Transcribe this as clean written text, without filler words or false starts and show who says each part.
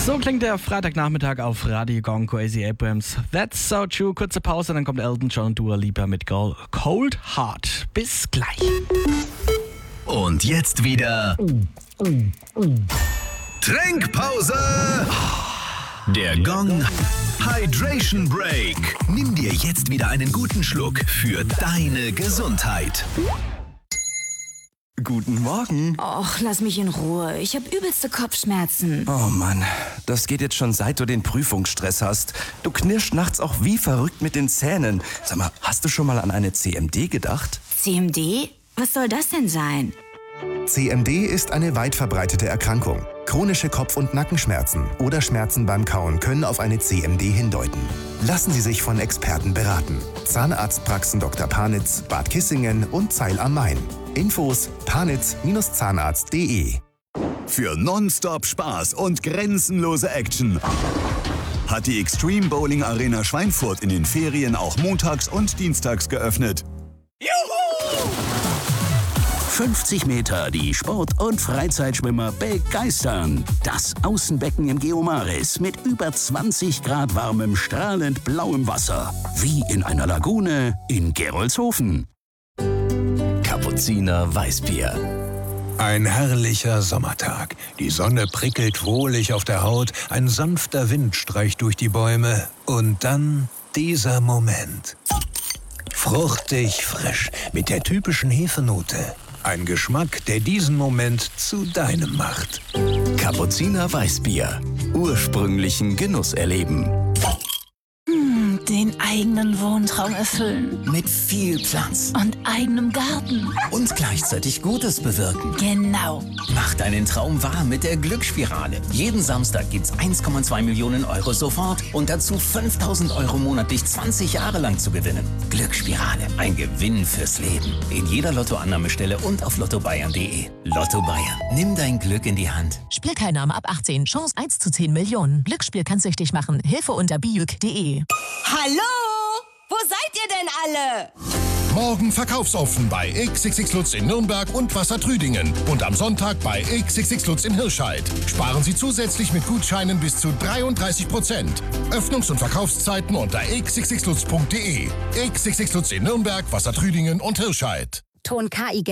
Speaker 1: So klingt der Freitagnachmittag auf Radio Gong, Crazy Abrams. That's so true. Kurze Pause, dann kommt Elton John und Dua Lipa mit Cold Heart. Bis gleich.
Speaker 2: Und jetzt wieder Trinkpause. Der Gong Hydration Break. Nimm dir jetzt wieder einen guten Schluck für deine Gesundheit.
Speaker 3: Guten Morgen.
Speaker 4: Och, lass mich in Ruhe. Ich habe übelste Kopfschmerzen.
Speaker 3: Oh Mann, das geht jetzt schon seit du den Prüfungsstress hast. Du knirschst nachts auch wie verrückt mit den Zähnen. Sag mal, hast du schon mal an eine CMD gedacht?
Speaker 4: CMD? Was soll das denn sein?
Speaker 5: CMD ist eine weit verbreitete Erkrankung. Chronische Kopf- und Nackenschmerzen oder Schmerzen beim Kauen können auf eine CMD hindeuten. Lassen Sie sich von Experten beraten. Zahnarztpraxen Dr. Panitz, Bad Kissingen und Zeil am Main. Infos panitz-zahnarzt.de.
Speaker 2: Für nonstop Spaß und grenzenlose Action hat die Extreme Bowling Arena Schweinfurt in den Ferien auch montags und dienstags geöffnet.
Speaker 6: Juhu!
Speaker 7: 50 Meter, die Sport- und Freizeitschwimmer begeistern. Das Außenbecken im Geomaris mit über 20 Grad warmem, strahlend blauem Wasser. Wie in einer Lagune in Gerolzhofen.
Speaker 2: Kapuziner Weißbier.
Speaker 8: Ein herrlicher Sommertag. Die Sonne prickelt wohlig auf der Haut, ein sanfter Wind streicht durch die Bäume und dann dieser Moment. Fruchtig frisch mit der typischen Hefenote. Ein Geschmack, der diesen Moment zu deinem macht.
Speaker 2: Kapuziner Weißbier. Ursprünglichen Genuss erleben.
Speaker 9: Den eigenen Wohntraum erfüllen.
Speaker 10: Mit viel Platz.
Speaker 9: Und eigenem Garten.
Speaker 10: Und gleichzeitig Gutes bewirken.
Speaker 9: Genau.
Speaker 10: Mach deinen Traum wahr mit der Glücksspirale. Jeden Samstag gibt's 1,2 Millionen Euro sofort und dazu 5.000 Euro monatlich 20 Jahre lang zu gewinnen. Glücksspirale. Ein Gewinn fürs Leben. In jeder Lottoannahmestelle und auf lottobayern.de. Lotto Bayern. Nimm dein Glück in die Hand.
Speaker 11: Spielteilnahme ab 18. Chance 1 zu 10 Millionen. Glücksspiel kann süchtig machen. Hilfe unter bijuk.de.
Speaker 12: Hallo? Wo seid ihr denn alle?
Speaker 13: Morgen verkaufsoffen bei XXX Lutz in Nürnberg und Wassertrüdingen. Und am Sonntag bei XXX Lutz in Hirscheid. Sparen Sie zusätzlich mit Gutscheinen bis zu 33%. Öffnungs- und Verkaufszeiten unter xxxlutz.de. XXX Lutz in Nürnberg, Wassertrüdingen und Hirscheid.
Speaker 4: Ton KI